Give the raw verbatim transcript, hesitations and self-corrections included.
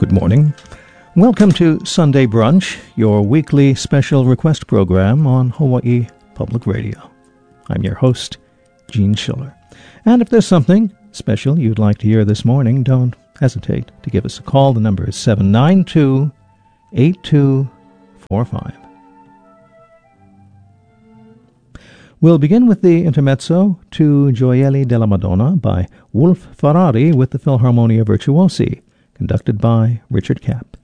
Good morning. Welcome to Sunday Brunch, your weekly special request program on Hawaii Public Radio. I'm your host, Gene Schiller. And if there's something special you'd like to hear this morning, don't hesitate to give us a call. The number is seven nine two, eight two four five. We'll begin with the intermezzo to Gioielli della Madonna by Wolf Ferrari with the Philharmonia Virtuosi, conducted by Richard Kapp.